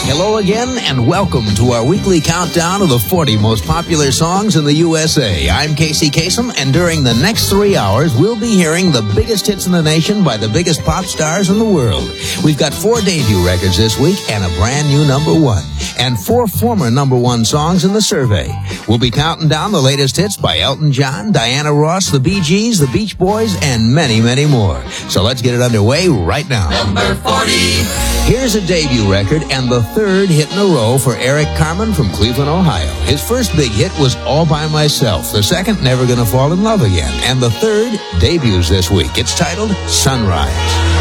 Hello again, and welcome to our weekly countdown of the 40 most popular songs in the USA. I'm Casey Kasem, and during the next 3 hours, we'll be hearing the biggest hits in the nation by the biggest pop stars in the world. We've got 4 debut records this week and a brand new number 1, and 4 former number 1 songs in the survey. We'll be counting down the latest hits by Elton John, Diana Ross, the Bee Gees, the Beach Boys, and many, many more. So let's get it underway right now. Number 40. Here's a debut record and the third hit in a row for Eric Carmen from Cleveland, Ohio. His first big hit was All By Myself. The second, Never Gonna Fall in Love Again. And the third debuts this week. It's titled Sunrise.